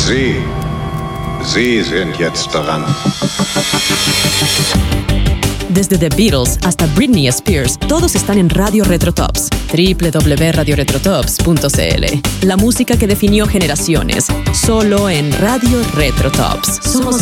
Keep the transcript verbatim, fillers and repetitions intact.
Sie, Sie sind jetzt dran. Desde The Beatles hasta Britney Spears, todos están en Radio Retrotops. doble u doble u doble u punto radio retrotops punto c l. La música que definió generaciones, solo en Radio Retrotops. Somos